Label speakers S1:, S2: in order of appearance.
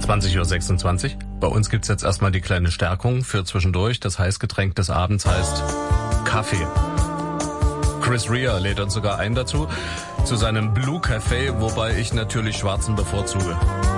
S1: 20:26 Uhr. Bei uns gibt's jetzt erstmal die kleine Stärkung für zwischendurch. Das Heißgetränk des Abends heißt Kaffee. Chris Rea lädt uns sogar ein dazu, zu seinem Blue Café, wobei ich natürlich schwarzen bevorzuge.